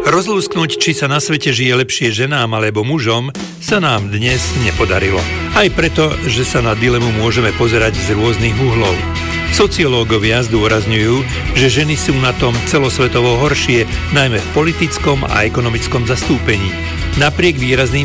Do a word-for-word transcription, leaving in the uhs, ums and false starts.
Rozlúsknuť, či sa na svete žije lepšie ženám alebo mužom, sa nám dnes nepodarilo. Aj preto, že sa na dilemu môžeme pozerať z rôznych uhlov. Sociológovia zdôrazňujú, že ženy sú na tom celosvetovo horšie, najmä v politickom a ekonomickom zastúpení. Napriek výrazným